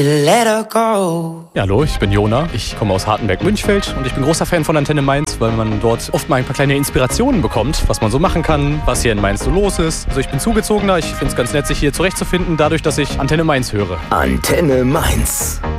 Let her go. Ja, hallo, ich bin Jona. Ich komme aus Hartenberg-Münchfeld und ich bin großer Fan von Antenne Mainz, weil man dort oft mal ein paar kleine Inspirationen bekommt, was man so machen kann, was hier in Mainz so los ist. Also ich bin Zugezogener, ich finde es ganz nett, sich hier zurechtzufinden, dadurch, dass ich Antenne Mainz höre. Antenne Mainz.